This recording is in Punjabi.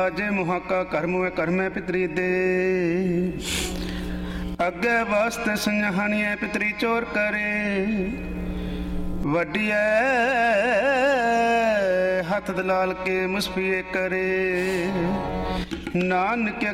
ਜੇ ਮੁਹਾਕਾ ਕਰਮ ਹੋਏ ਕਰਮੈ ਪਿਤਰੀ ਦੇ। ਅੱਗੇ ਵਾਸਤੇ ਸੰਜਹਾਣੀਏ ਪਿਤਰੀ ਚੋਰ ਕਰੇ। ਵੱਡੀਐ ਹੱਥ ਦਲਾਲ ਕੇ ਮੁਸਫੀਏ ਕਰੇ। ਨਾਨਕ